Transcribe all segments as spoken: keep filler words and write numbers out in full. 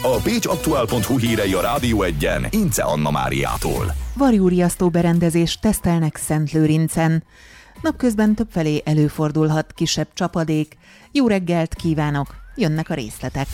A pécsaktuál pont hu hírei a Rádió Egyen Ince Anna Máriától. Varjúriasztó berendezést tesztelnek Szentlőrincen. Napközben többfelé előfordulhat kisebb csapadék. Jó reggelt kívánok! Jönnek a részletek.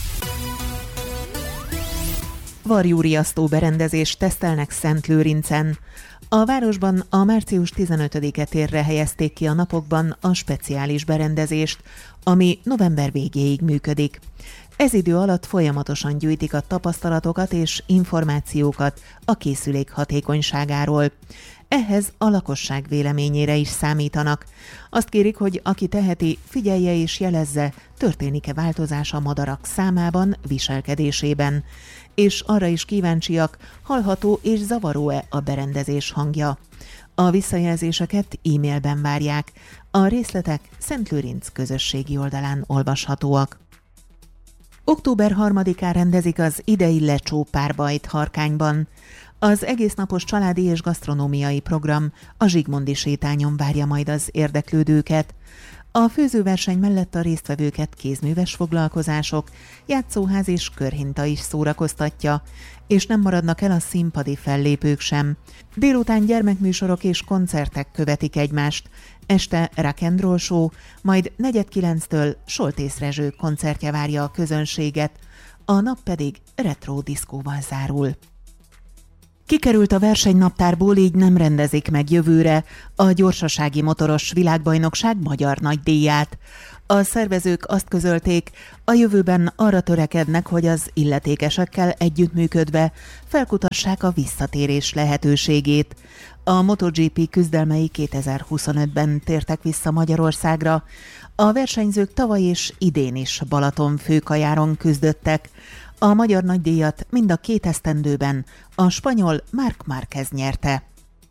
Varjúriasztó berendezést tesztelnek Szentlőrincen. A városban a március tizenötödike térre helyezték ki a napokban a speciális berendezést, ami november végéig működik. Ez idő alatt folyamatosan gyűjtik a tapasztalatokat és információkat a készülék hatékonyságáról. Ehhez a lakosság véleményére is számítanak. Azt kérik, hogy aki teheti, figyelje és jelezze, történik-e változás a madarak számában, viselkedésében. És arra is kíváncsiak, hallható és zavaró-e a berendezés hangja. A visszajelzéseket e-mailben várják. A részletek Szentlőrinc közösségi oldalán olvashatóak. október harmadikán rendezik az idei lecsó párbajt Harkányban. Az egésznapos családi és gasztronómiai program a Zsigmondy sétányon várja majd az érdeklődőket. A főzőverseny mellett a résztvevőket kézműves foglalkozások, játszóház és körhinta is szórakoztatja, és nem maradnak el a színpadi fellépők sem. Délután gyermekműsorok és koncertek követik egymást, este rock and roll show, majd negyed kilenctől Soltész Rezső koncertje várja a közönséget, a nap pedig retro diszkóval zárul. Kikerült a versenynaptárból, így nem rendezik meg jövőre a gyorsasági motoros világbajnokság magyar nagydíját. A szervezők azt közölték, a jövőben arra törekednek, hogy az illetékesekkel együttműködve felkutassák a visszatérés lehetőségét. A MotoGP küzdelmei kétezer-huszonötben tértek vissza Magyarországra. A versenyzők tavaly és idén is Balaton főkajáron küzdöttek. A magyar nagydíjat mind a két esztendőben a spanyol Marc Márquez nyerte.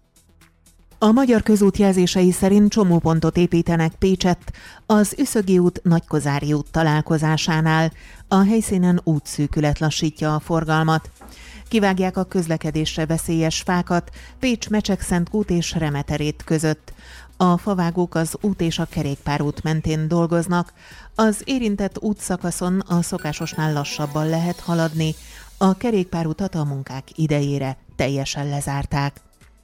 A magyar közút jelzései szerint csomópontot építenek Pécsett az Üszögi út Nagykozári út találkozásánál. A helyszínen útszűkület lassítja a forgalmat. Kivágják a közlekedésre veszélyes fákat Pécs Mecsekszentkút és Remeterét között. A favágók az út és a kerékpárút mentén dolgoznak. Az érintett útszakaszon a szokásosnál lassabban lehet haladni. A kerékpárutat a munkák idejére teljesen lezárták.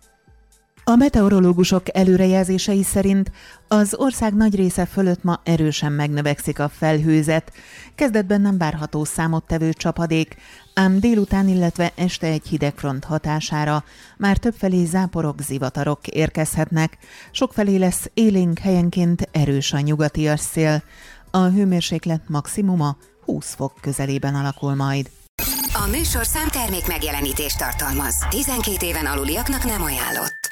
A meteorológusok előrejelzései szerint az ország nagy része fölött ma erősen megnövekszik a felhőzet. Kezdetben nem várható számottevő csapadék, ám délután, illetve este egy hidegfront hatására már többfelé záporok, zivatarok érkezhetnek. Sokfelé lesz élénk, helyenként erős a nyugatias szél. A hőmérséklet maximuma húsz fok közelében alakul majd. A műsorszám termék megjelenítést tartalmaz. tizenkét éven aluliaknak nem ajánlott.